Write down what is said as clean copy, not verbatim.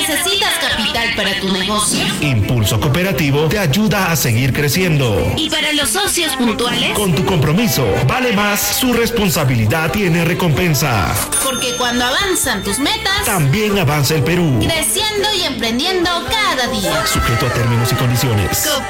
¿Necesitas capital para tu negocio? Impulso Cooperativo te ayuda a seguir creciendo. ¿Y para los socios puntuales? Con tu compromiso, vale más, su responsabilidad tiene recompensa. Porque cuando avanzan tus metas, también avanza el Perú. Creciendo y emprendiendo cada día. Sujeto a términos y condiciones.